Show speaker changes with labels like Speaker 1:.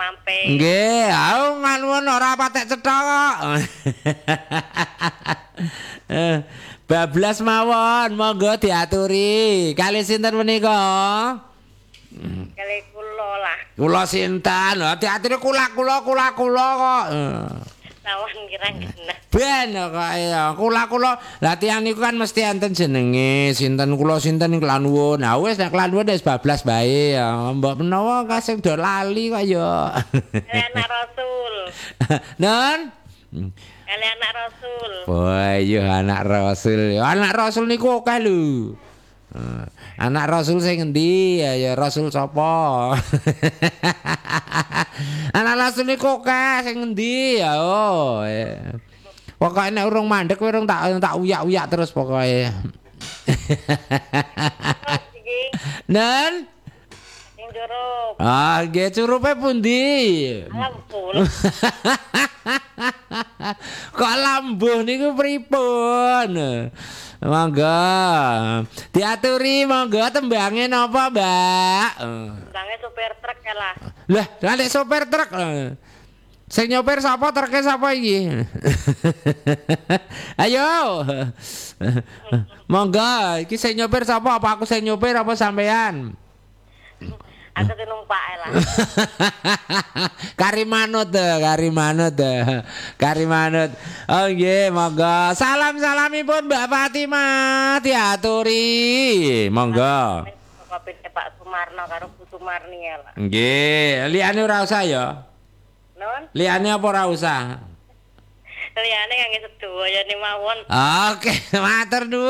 Speaker 1: mampir.
Speaker 2: Nggih, aku nganuwun ora patek cetha kok. Bablas mawon, monggo diaturi. Kali sinten menika?
Speaker 1: Kali kula lah.
Speaker 2: Kula sinten? Diaturi kula kok.
Speaker 1: Lawan kira genah.
Speaker 2: Ben kok ya. Kula. Lah tiyang niku kan mesti enten jenenge, sinten kula sinten kelanwun. Nah wis nek kelanwun wis bablas bae ya. Mbok menawa kasing do lali kok ya.
Speaker 1: Kali anak Rasul.
Speaker 2: Non?
Speaker 1: Kali anak Rasul.
Speaker 2: Wah, iya anak Rasul. Anak Rasul niku akeh lho. Anak Rasul sing endi? Ya Rasul sapa? Anak Rasul niku akeh sing endi? Ya oh. Pokoke nek urung mandek kowe urung tak uyak-uyak terus pokoke. Nan?
Speaker 1: Sing curup.
Speaker 2: Ah, nggih curupe pundi?
Speaker 1: Ampun.
Speaker 2: Kok lambuh niku pripun? Monggo. Diaturi monggo tembange napa, Mbak?
Speaker 1: Bange supir truk ya lah.
Speaker 2: Lah, nek sopir truk. Sing nyopir sapa truke sapa iki? Ayo. Monggo, iki sing nyopir sapa? Apa aku sing nyopir apa sampean?
Speaker 1: Aku numpak lah.
Speaker 2: Karimanut. Oh nggih, monggo. Salam-salamipun Mbak Fatimah diaturi. Monggo.
Speaker 1: Kopi Pak Sumarno karo Bu Sumarni ya lah.
Speaker 2: Nggih, liyane ora usah ya.
Speaker 1: Non,
Speaker 2: Liyane apa ora usah?
Speaker 1: liyane kangge sedaya ni mawon.
Speaker 2: Oke, matur nuwun.